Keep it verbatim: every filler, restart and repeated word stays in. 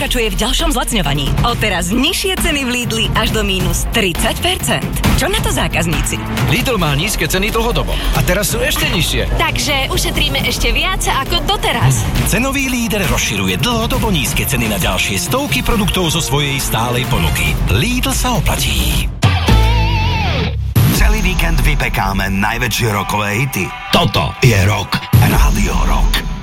pokračuje v ďalšom zlacňovaní. Odteraz nižšie ceny v Lidli až do mínus tridsať percent. Čo na to zákazníci? Lidl má nízke ceny dlhodobo a teraz sú ešte nižšie. Takže ušetríme ešte viac ako doteraz. Cenový líder rozširuje dlhodobo nízke ceny na ďalšie stovky produktov zo svojej stálej ponuky. Lidl sa oplatí. Celý víkend vypekáme najväčšie rockové hity. Toto je Rock. Rádio Rock.